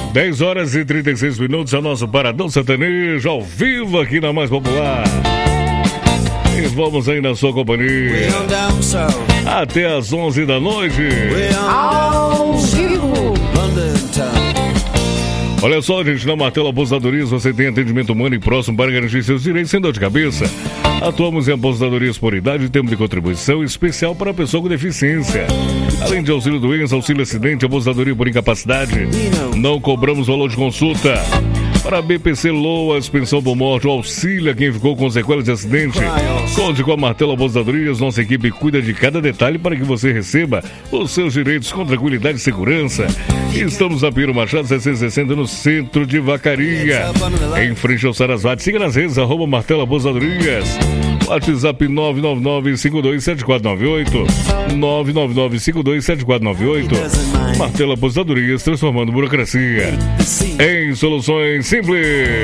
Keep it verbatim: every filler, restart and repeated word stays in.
dez horas e trinta e seis minutos, é o nosso Paradão Sertanejo, ao vivo aqui na Mais Popular. E vamos aí na sua companhia até às onze da noite. Ao vivo. Olha só, gente, na Martelo Aposentadorias você tem atendimento humano e próximo para garantir seus direitos sem dor de cabeça. Atuamos em aposentadorias por idade e tempo de contribuição especial para a pessoa com deficiência. Além de auxílio doença, auxílio acidente, aposentadoria por incapacidade. Não cobramos valor de consulta. Para B P C Loas, pensão por morte, o auxílio a quem ficou com sequelas de acidente. Conte com a Martelo Aposentadorias, nossa equipe cuida de cada detalhe para que você receba os seus direitos com tranquilidade e segurança. Estamos na Pinheiro Machado seiscentos e sessenta, no centro de Vacaria, em frente ao Sarasvati. Siga nas redes, arroba Martelo Aposentadorias. WhatsApp nove nove nove, cinco dois sete quatro nove oito, nove nove nove, cinco dois sete quatro nove oito. Martelo Aposentadorias, transformando burocracia em soluções simples.